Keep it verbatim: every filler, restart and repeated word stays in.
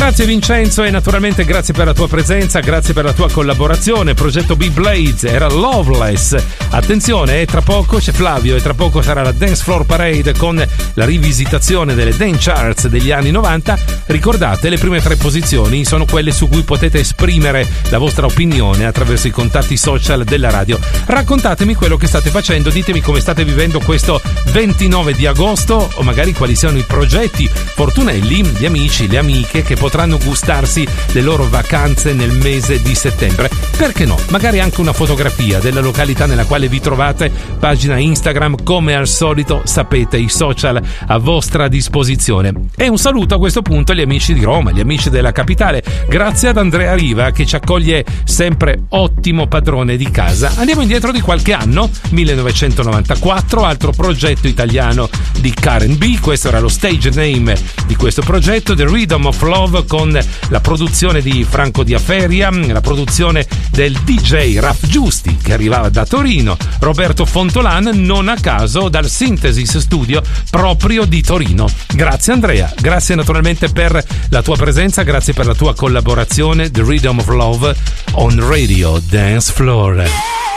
Grazie Vincenzo e naturalmente grazie per la tua presenza, grazie per la tua collaborazione. Progetto B-Blades era Loveless. Attenzione, tra poco c'è Flavio e tra poco sarà la Dance Floor Parade con la rivisitazione delle dance charts degli anni novanta. Ricordate, le prime tre posizioni sono quelle su cui potete esprimere la vostra opinione attraverso i contatti social della radio. Raccontatemi quello che state facendo, ditemi come state vivendo questo ventinove di agosto o magari quali siano i progetti fortunelli, gli amici, le amiche che potranno gustarsi le loro vacanze nel mese di settembre. Perché no? Magari anche una fotografia della località nella quale vi trovate, pagina Instagram, come al solito sapete i social a vostra disposizione. E un saluto a questo punto agli amici di Roma, gli amici della capitale, grazie ad Andrea Riva che ci accoglie sempre ottimo padrone di casa. Andiamo indietro di qualche anno, millenovecentonovantaquattro, altro progetto italiano di Karen B, questo era lo stage name di questo progetto, The Rhythm of Love, con la produzione di Franco Diaferia, la produzione del D J Raf Giusti che arrivava da Torino, Roberto Fontolan, non a caso dal Synthesis Studio proprio di Torino. Grazie Andrea, grazie naturalmente per la tua presenza, grazie per la tua collaborazione. The Rhythm of Love on Radio Dance Floor.